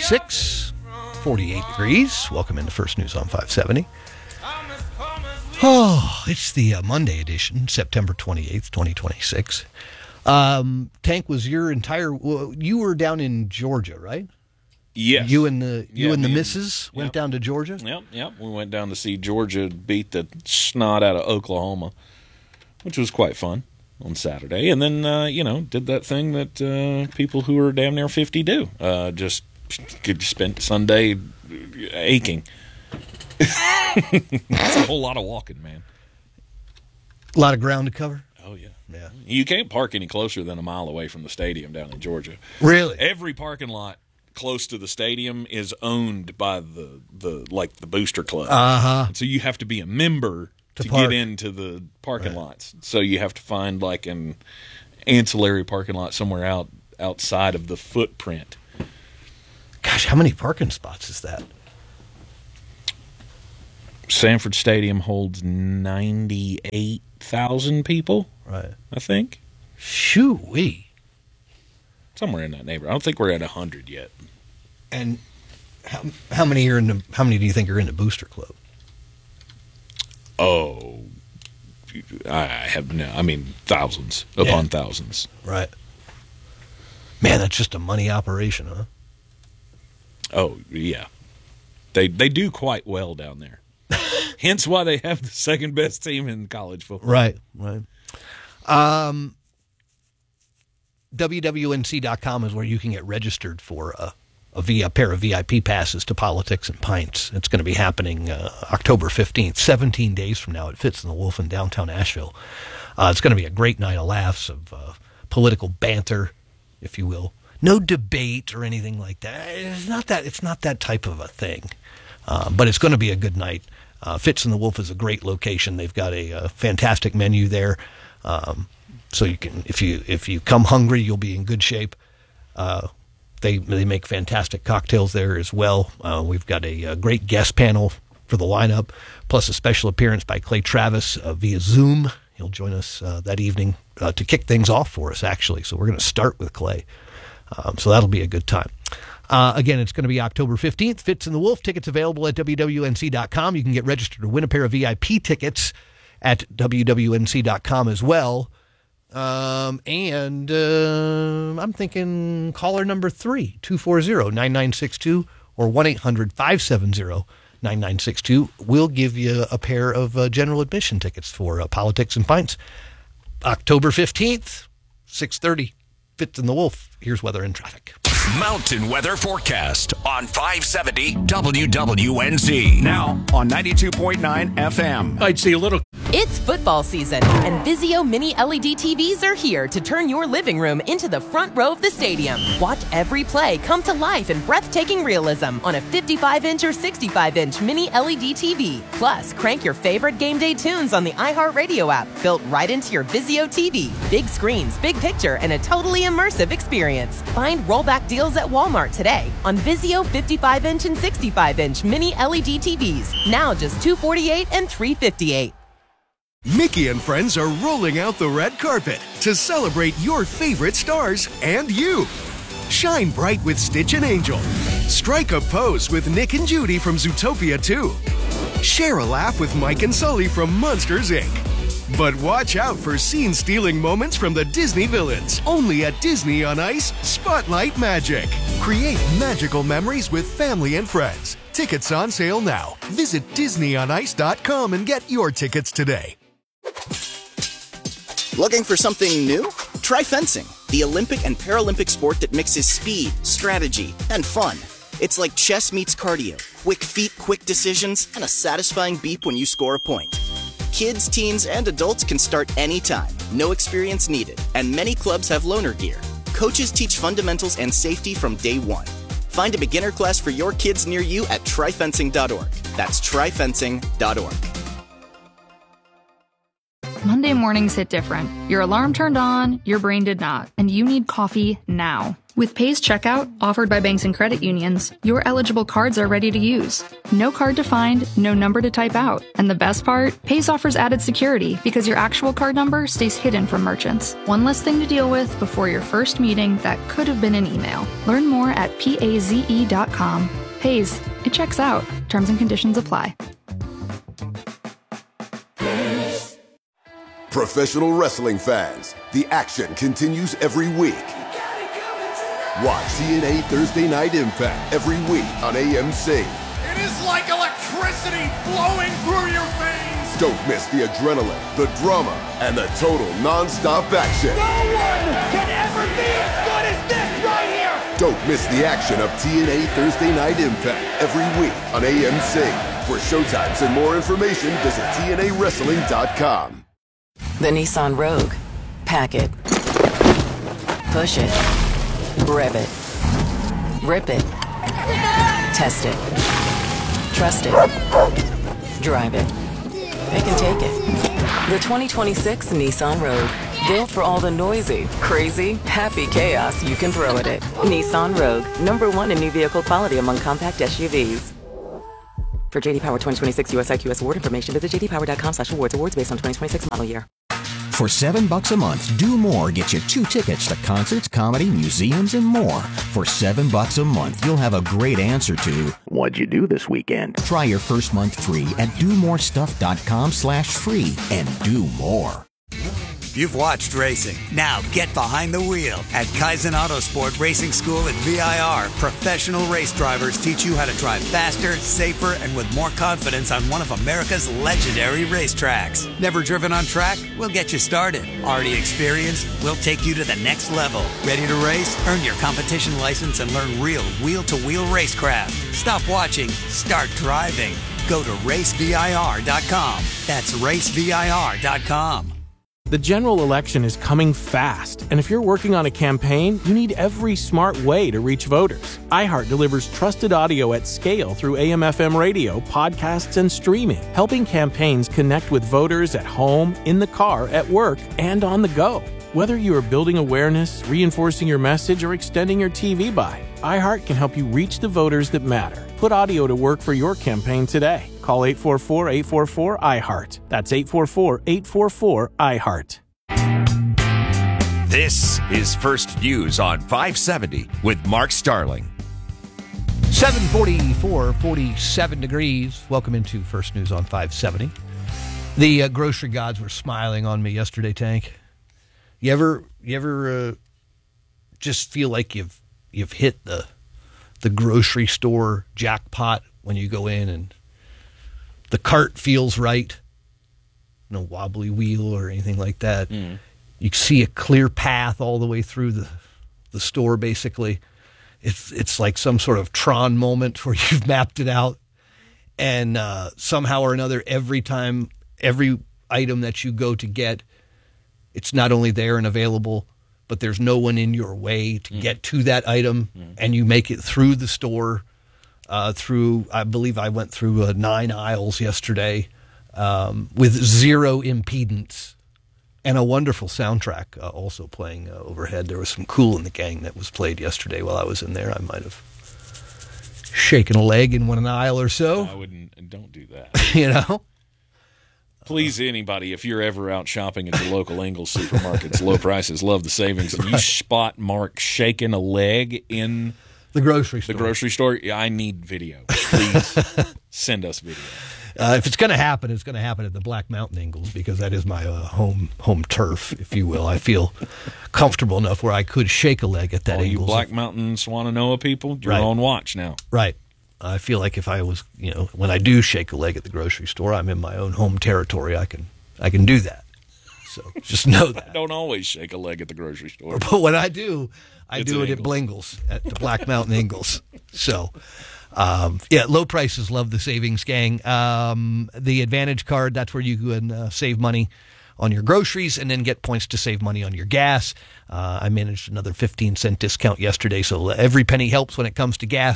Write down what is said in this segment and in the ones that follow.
26, 48 degrees. Welcome into First News on 570. Oh, it's the Monday edition, September 28th, 2026. Tank, was your entire... you were down in Georgia, right? Yes. You and the missus went down to Georgia? Yep. We went down to see Georgia beat the snot out of Oklahoma, which was quite fun on Saturday. And then, did that thing that people who are damn near 50 do. Just spent Sunday aching. That's a whole lot of walking, man. A lot of ground to cover? Oh, yeah. You can't park any closer than a mile away from the stadium down in Georgia. Really? Every parking lot close to the stadium is owned by the booster club. Uh-huh. So you have to be a member to get into the parking lots. So you have to find like an ancillary parking lot somewhere outside of the footprint. Gosh, how many parking spots is that? Sanford Stadium holds 98,000 people. Right. I think. Shoo-wee. Somewhere in that neighborhood. I don't think we're at 100 yet. And how many do you think are in the booster club? Oh, I have no. I mean, thousands upon thousands. Right. Man, that's just a money operation, huh? Oh yeah, they do quite well down there. Hence why they have the second best team in college football. Right. WWNC.com is where you can get registered for a pair of VIP passes to Politics and Pints. It's going to be happening October 15th, 17 days from now. It Fitz and the Wolf in downtown Asheville. It's going to be a great night of laughs, of political banter, if you will. No debate or anything like that. It's not that type of a thing. But it's going to be a good night. Fitz and the Wolf is a great location. They've got a fantastic menu there. So you can, if you come hungry, you'll be in good shape. They make fantastic cocktails there as well. We've got a great guest panel for the lineup, plus a special appearance by Clay Travis via Zoom. He'll join us that evening to kick things off for us, actually. So we're going to start with Clay. So that'll be a good time. Again, it's going to be October 15th. Fitz and the Wolf. Tickets available at WWNC.com. You can get registered to win a pair of VIP tickets at WWNC.com as well. And I'm thinking caller number 3, 240-9962 or 1-800-570-9962. We'll give you a pair of general admission tickets for Politics and Pints. October 15th, 6:30. Fitz and the Wolf. Here's weather and traffic. Mountain weather forecast on 570 WWNC. Now on 92.9 FM. I'd see a little. It's football season, and Vizio Mini LED TVs are here to turn your living room into the front row of the stadium. Watch every play come to life in breathtaking realism on a 55-inch or 65-inch Mini LED TV. Plus, crank your favorite game day tunes on the iHeartRadio app, built right into your Vizio TV. Big screens, big picture, and a totally immersive experience. Find rollback deals at Walmart today on Vizio 55-inch and 65-inch Mini LED TVs. Now just $248 and $358. Mickey and friends are rolling out the red carpet to celebrate your favorite stars and you. Shine bright with Stitch and Angel. Strike a pose with Nick and Judy from Zootopia 2. Share a laugh with Mike and Sully from Monsters, Inc. But watch out for scene-stealing moments from the Disney villains. Only at Disney on Ice, Spotlight Magic. Create magical memories with family and friends. Tickets on sale now. Visit DisneyOnIce.com and get your tickets today. Looking for something new? Try fencing, the Olympic and Paralympic sport that mixes speed, strategy, and fun. It's like chess meets cardio. Quick feet, quick decisions, and a satisfying beep when you score a point. Kids, teens, and adults can start anytime. No experience needed. And many clubs have loaner gear. Coaches teach fundamentals and safety from day one. Find a beginner class for your kids near you at tryfencing.org. That's tryfencing.org. Monday mornings hit different. Your alarm turned on, your brain did not, and you need coffee now. With Pays Checkout, offered by banks and credit unions, your eligible cards are ready to use. No card to find, no number to type out. And the best part? Pays offers added security because your actual card number stays hidden from merchants. One less thing to deal with before your first meeting that could have been an email. Learn more at PAZE.com. Pays. It checks out. Terms and conditions apply. Professional wrestling fans, the action continues every week. Watch TNA Thursday Night Impact every week on AMC. It is like electricity flowing through your veins. Don't miss the adrenaline, the drama, and the total non-stop action. No one can ever be as good as this right here. Don't miss the action of TNA Thursday Night Impact every week on AMC. For showtimes and more information, visit TNAWrestling.com. The Nissan Rogue. Pack it. Push it. Rev it. Rip it. Test it. Trust it. Drive it. It can take it. The 2026 Nissan Rogue. Built for all the noisy, crazy, happy chaos you can throw at it. Nissan Rogue. #1 in new vehicle quality among compact SUVs. For JD Power 2026 US IQS award information, visit jdpower.com/awards. Awards based on 2026 model year. For $7 a month, Do More gets you 2 tickets to concerts, comedy, museums, and more. For $7 a month, you'll have a great answer to, what'd you do this weekend? Try your first month free at domorestuff.com/free and do more. You've watched racing. Now get behind the wheel. At Kaizen Autosport Racing School at VIR, professional race drivers teach you how to drive faster, safer, and with more confidence on one of America's legendary racetracks. Never driven on track? We'll get you started. Already experienced? We'll take you to the next level. Ready to race? Earn your competition license and learn real wheel-to-wheel racecraft. Stop watching. Start driving. Go to racevir.com. That's racevir.com. The general election is coming fast, and if you're working on a campaign, you need every smart way to reach voters. iHeart delivers trusted audio at scale through AM/FM radio, podcasts, and streaming, helping campaigns connect with voters at home, in the car, at work, and on the go. Whether you are building awareness, reinforcing your message, or extending your TV buy, iHeart can help you reach the voters that matter. Put audio to work for your campaign today. Call 844-844-iHeart. That's 844-844-iHeart. This is First News on 570 with Mark Starling. 744, 47 degrees. Welcome into First News on 570. The grocery gods were smiling on me yesterday, Tank. You ever just feel like you've hit the grocery store jackpot when you go in and the cart feels right, no wobbly wheel or anything like that. You see a clear path all the way through the store, basically. It's like some sort of Tron moment where you've mapped it out, and somehow or another, every item that you go to get, it's not only there and available, but there's no one in your way to get to that item, and you make it through the store. I believe I went through 9 aisles yesterday with zero impedance, and a wonderful soundtrack also playing overhead. There was some Kool and the Gang that was played yesterday while I was in there. I might have shaken a leg in one aisle or so. I wouldn't. Don't do that. You know? Please, anybody, if you're ever out shopping at the local Ingles supermarkets, low prices, love the savings, and you spot Mark shaking a leg in the grocery store, I need video. Please send us video. If it's going to happen, it's going to happen at the Black Mountain Ingles, because that is my home turf, if you will. I feel comfortable enough where I could shake a leg at that All Ingles. you Black Mountain Swannanoa people, you're on watch now. Right. I feel like if I was, when I do shake a leg at the grocery store, I'm in my own home territory. I can do that. So just know that. I don't always shake a leg at the grocery store. But when I do, I do it at at Blingles, at the Black Mountain Ingles. So, low prices, love the savings, gang. The Advantage card, that's where you can save money on your groceries and then get points to save money on your gas. I managed another 15-cent discount yesterday, so every penny helps when it comes to gas.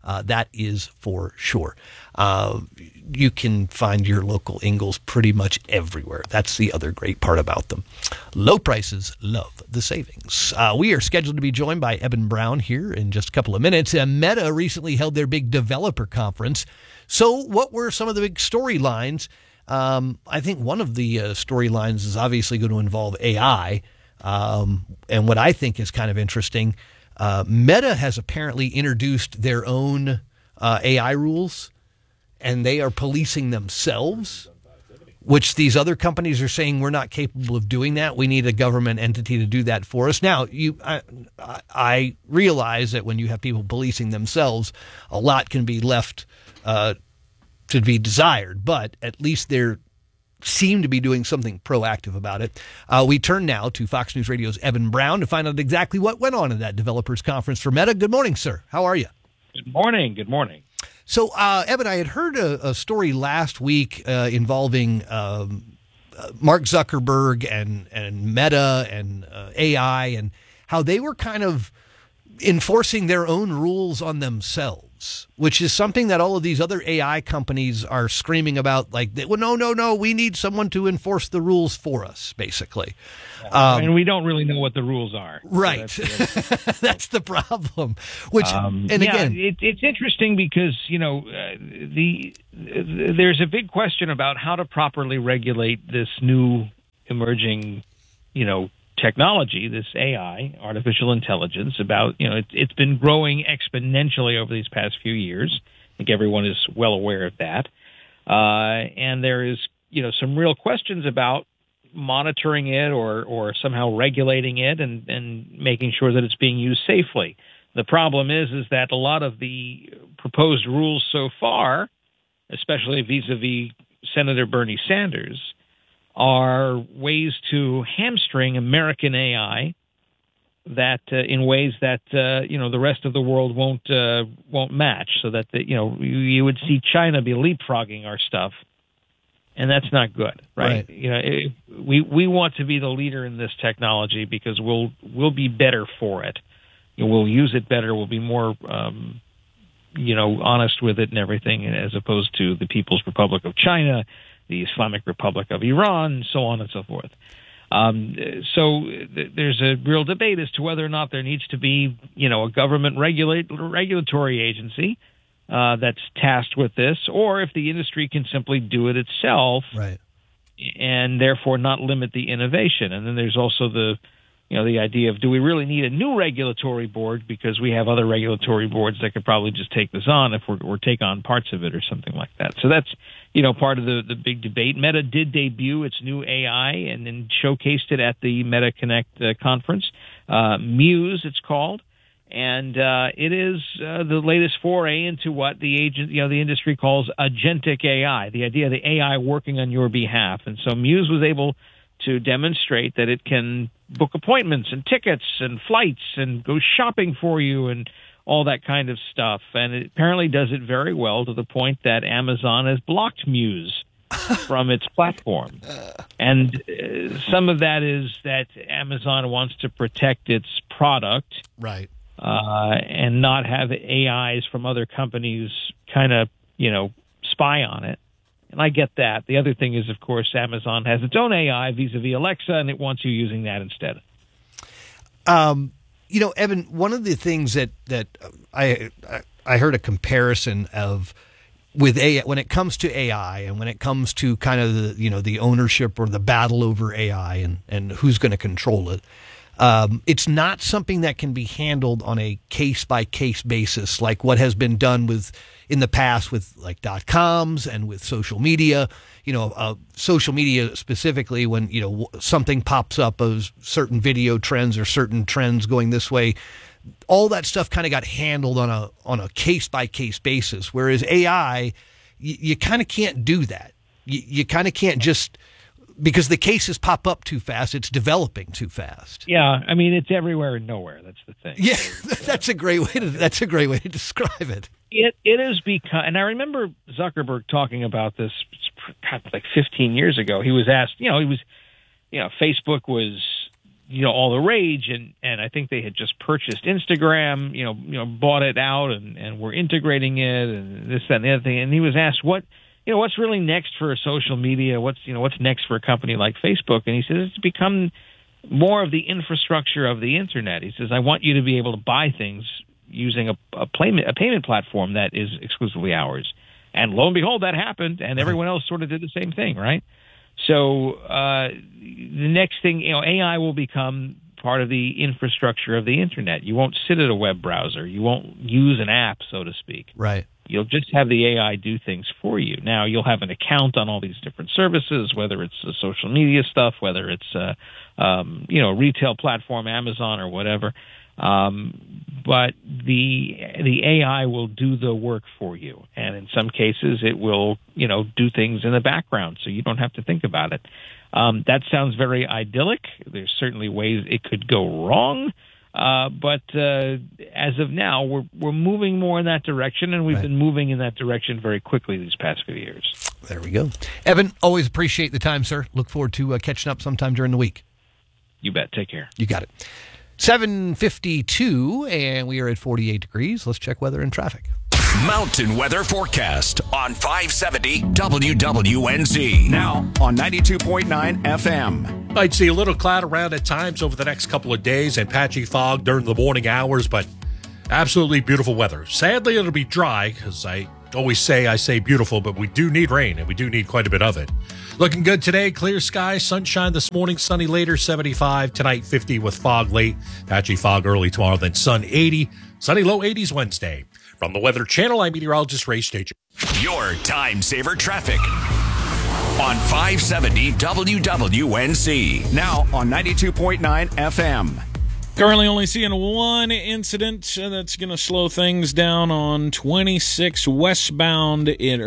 That is for sure. You can find your local Ingles pretty much everywhere. That's the other great part about them. Low prices, love the savings. We are scheduled to be joined by Eben Brown here in just a couple of minutes. Meta recently held their big developer conference. So what were some of the big storylines? I think one of the storylines is obviously going to involve AI. And what I think is kind of interesting, Meta has apparently introduced their own AI rules, and they are policing themselves, which these other companies are saying we're not capable of doing that. We need a government entity to do that for us. Now, I realize that when you have people policing themselves, a lot can be left to be desired, but at least they're seem to be doing something proactive about it. We turn now to Fox News Radio's Eben Brown to find out exactly what went on in that developers conference for Meta. Good morning, sir. How are you? Good morning. Good morning. So, Eben, I had heard a story last week involving Mark Zuckerberg and Meta and AI and how they were kind of enforcing their own rules on themselves, which is something that all of these other AI companies are screaming about. Like, well, no, we need someone to enforce the rules for us, basically. And we don't really know what the rules are. Right. So that's the problem. Which, again, it's interesting because, there's a big question about how to properly regulate this new emerging, technology, this AI, artificial intelligence, about, it's been growing exponentially over these past few years. I think everyone is well aware of that. And there is, some real questions about monitoring it or somehow regulating it and making sure that it's being used safely. The problem is that a lot of the proposed rules so far, especially vis-a-vis Senator Bernie Sanders, are ways to hamstring American AI that in ways that the rest of the world won't match, so that you would see China be leapfrogging our stuff, and that's not good, right? We want to be the leader in this technology because we'll be better for it. We'll use it better. We'll be more honest with it and everything, as opposed to the People's Republic of China, the Islamic Republic of Iran, so on and so forth. So there's a real debate as to whether or not there needs to be, a government regulatory agency that's tasked with this, or if the industry can simply do it itself, right, and therefore not limit the innovation. And then there's also the idea of, do we really need a new regulatory board, because we have other regulatory boards that could probably just take this on if we're take on parts of it or something like that. So that's, part of the big debate. Meta did debut its new AI and then showcased it at the Meta Connect conference. Muse, it's called. And it is the latest foray into what the industry calls agentic AI, the idea of the AI working on your behalf. And so Muse was able to demonstrate that it can book appointments and tickets and flights and go shopping for you and all that kind of stuff. And it apparently does it very well, to the point that Amazon has blocked Muse from its platform. And some of that is that Amazon wants to protect its product. Right. And not have AIs from other companies kind of, spy on it. And I get that. The other thing is, of course, Amazon has its own AI vis-a-vis Alexa, and it wants you using that instead. Eben, one of the things that I heard a comparison of with AI, when it comes to AI and when it comes to kind of the ownership or the battle over AI and who's going to control it. It's not something that can be handled on a case-by-case basis, like what has been done in the past with like .coms and with social media. Social media specifically, when something pops up of certain video trends or certain trends going this way, all that stuff kind of got handled on a case-by-case basis. Whereas AI, you kind of can't do that. You kind of can't just. Because the cases pop up too fast, it's developing too fast. Yeah, I mean, it's everywhere and nowhere. That's the thing. Yeah, that's a great way to describe it. It is because, and I remember Zuckerberg talking about this like 15 years ago. He was asked, Facebook was all the rage, and I think they had just purchased Instagram, bought it out and were integrating it and this, that, and the other thing. And he was asked what's really next for social media? What's next for a company like Facebook? And he says it's become more of the infrastructure of the internet. He says, I want you to be able to buy things using a payment platform that is exclusively ours. And lo and behold, that happened, and everyone else sort of did the same thing, right? So the next thing, AI will become part of the infrastructure of the internet. You won't sit at a web browser. You won't use an app, so to speak. Right. You'll just have the AI do things for you. Now, you'll have an account on all these different services, whether it's social media stuff, whether it's retail platform, Amazon or whatever. But the AI will do the work for you, and in some cases, it will do things in the background, so you don't have to think about it. That sounds very idyllic. There's certainly ways it could go wrong, but as of now, we're moving more in that direction, and we've been moving in that direction very quickly these past few years. There we go. Evan, always appreciate the time, sir. Look forward to catching up sometime during the week. You bet. Take care. You got it. 7:52, and we are at 48 degrees. Let's check weather and traffic. Mountain weather forecast on 570 WWNZ. Now on 92.9 FM. I'd see a little cloud around at times over the next couple of days and patchy fog during the morning hours, but absolutely beautiful weather. Sadly, it'll be dry because I say beautiful, but we do need rain, and we do need quite a bit of it. Looking good today, clear skies, sunshine this morning, sunny later, 75. Tonight, 50 with fog late, patchy fog early tomorrow, then sun 80, sunny low 80s Wednesday. From the Weather Channel, I'm meteorologist Ray Stage. Your time saver traffic on 570 WWNZ. Now on 92.9 FM. Currently only seeing one incident that's going to slow things down on 26 westbound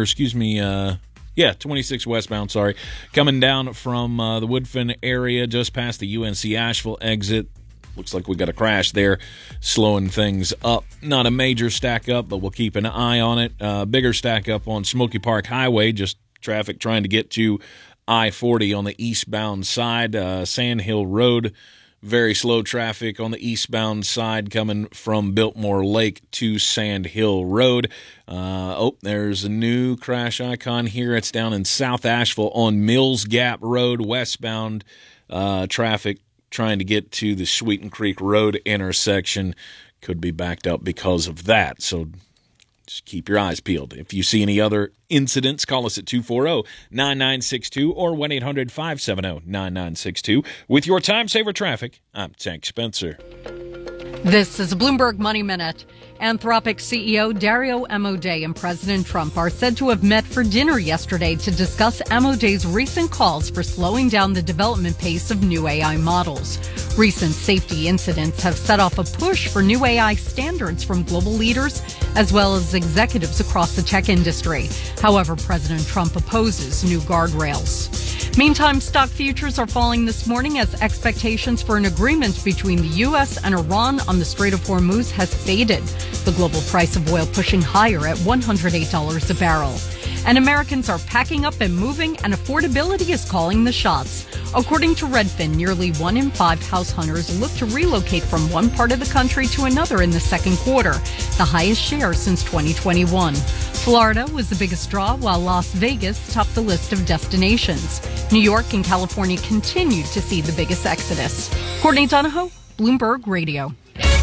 26 westbound, coming down from the Woodfin area just past the UNC Asheville exit. Looks like we got a crash there, slowing things up. Not a major stack up, but we'll keep an eye on it. Bigger stack up on Smoky Park Highway, just traffic trying to get to I-40 on the eastbound side. Sand Hill Road, very slow traffic on the eastbound side coming from Biltmore Lake to Sand Hill Road. There's a new crash icon here. It's down in South Asheville on Mills Gap Road, westbound traffic trying to get to the Sweeten Creek Road intersection. Could be backed up because of that. So just keep your eyes peeled. If you see any other incidents, call us at 240-9962 or 1-800-570-9962. With your Time Saver Traffic, I'm Tank Spencer. This is a Bloomberg Money Minute. Anthropic CEO Dario Amodei and President Trump are said to have met for dinner yesterday to discuss Amodei's recent calls for slowing down the development pace of new AI models. Recent safety incidents have set off a push for new AI standards from global leaders as well as executives across the tech industry. However, President Trump opposes new guardrails. Meantime, stock futures are falling this morning as expectations for an agreement between the U.S. and Iran on the Strait of Hormuz has faded. The global price of oil pushing higher at $108 a barrel. And Americans are packing up and moving, and affordability is calling the shots. According to Redfin, nearly 1 in 5 house hunters look to relocate from one part of the country to another in the second quarter, the highest share since 2021. Florida was the biggest draw, while Las Vegas topped the list of destinations. New York and California continued to see the biggest exodus. Courtney Donahoe, Bloomberg Radio.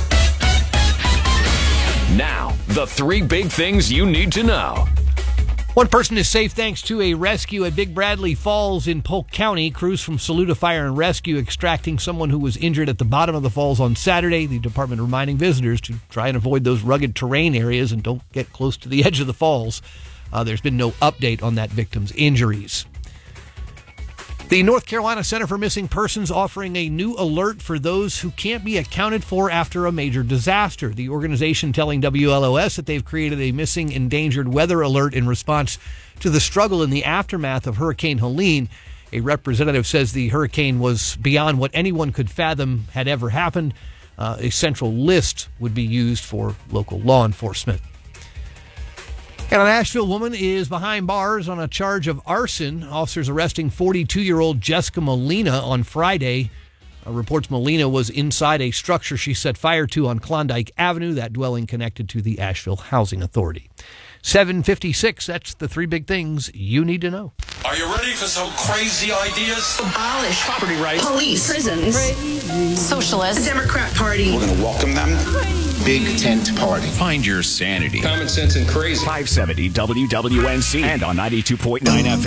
Now, the 3 big things you need to know. One person is safe thanks to a rescue at Big Bradley Falls in Polk County. Crews from Saluda Fire and Rescue extracting someone who was injured at the bottom of the falls on Saturday. The department reminding visitors to try and avoid those rugged terrain areas and don't get close to the edge of the falls. There's been no update on that victim's injuries. The North Carolina Center for Missing Persons offering a new alert for those who can't be accounted for after a major disaster. The organization telling WLOS that they've created a missing endangered weather alert in response to the struggle in the aftermath of Hurricane Helene. A representative says the hurricane was beyond what anyone could fathom had ever happened. A central list would be used for local law enforcement. And an Asheville woman is behind bars on a charge of arson. Officers arresting 42-year-old Jessica Molina on Friday Reports Molina was inside a structure she set fire to on Klondike Avenue, that dwelling connected to the Asheville Housing Authority. 7:56, that's the three big things you need to know. Are you ready for some crazy ideas? Abolish property rights, police, prisons, socialists, the Democrat Party. We're going to welcome them. Big tent party. Find your sanity. Common sense and crazy. 570 WWNC and on 92.9 FM.